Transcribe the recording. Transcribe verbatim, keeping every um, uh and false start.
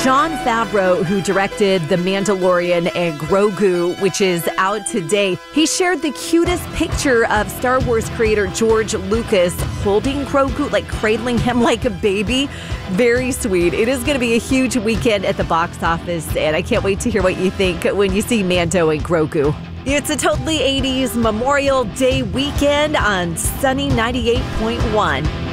Jon Favreau, who directed The Mandalorian and Grogu, which is out today, he shared the cutest picture of Star Wars creator George Lucas holding Grogu, like cradling him like a baby. Very sweet. It is going to be a huge weekend at the box office, and I can't wait to hear what you think when you see Mando and Grogu. It's a totally eighties Memorial Day weekend on Sunny ninety-eight point one.